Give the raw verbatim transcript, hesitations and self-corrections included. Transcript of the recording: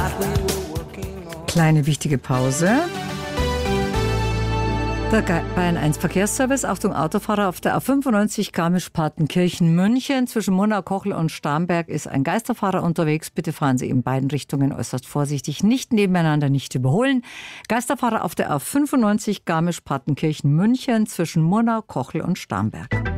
Kleine wichtige Pause. Der Bayern eins Verkehrsservice, Achtung Autofahrer, auf der A fünfundneunzig Garmisch-Partenkirchen-München zwischen Murnau, Kochel und Starnberg ist ein Geisterfahrer unterwegs. Bitte fahren Sie in beiden Richtungen äußerst vorsichtig, nicht nebeneinander, nicht überholen. Geisterfahrer auf der A fünfundneunzig Garmisch-Partenkirchen-München zwischen Murnau, Kochel und Starnberg.